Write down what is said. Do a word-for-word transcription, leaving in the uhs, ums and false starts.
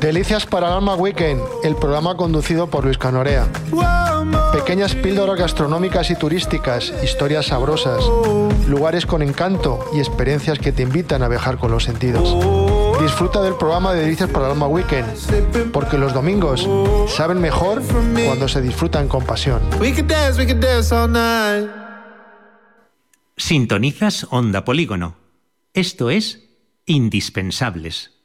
Delicias para el Alma Weekend, el programa conducido por Luis Canorea. Pequeñas píldoras gastronómicas y turísticas, historias sabrosas, lugares con encanto y experiencias que te invitan a viajar con los sentidos. Disfruta del programa de Delicias para el Alma Weekend, porque los domingos saben mejor cuando se disfrutan con pasión. Sintonizas Onda Polígono. Esto es Indispensables.